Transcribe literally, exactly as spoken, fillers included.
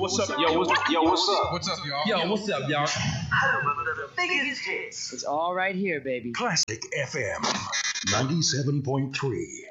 what's up? Yo, what's up? Yo, what's up? What's up, y'all? Yo, what's up, y'all? Home of the biggest hits. It's all right here, baby. Classic F M ninety-seven point three.